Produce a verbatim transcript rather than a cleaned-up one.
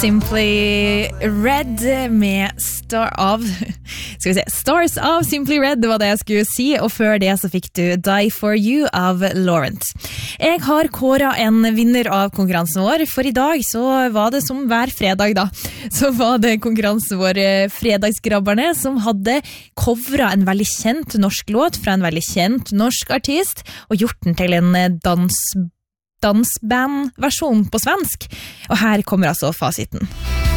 Simply Red med Star av skal vi se, Stars av Simply Red, det var det jeg skulle si, og før det så fikk du Die For You av Lawrence. Jeg har kåret en vinner av konkurransen vår, for i dag så var det som hver fredag da, så var det konkurransen vår Fredagsgrabberne som hadde covret en veldig kjent norsk låt fra en veldig kjent norsk artist, og gjort den til en dans dansband-versjon på svensk. Og her kommer altså fasiten.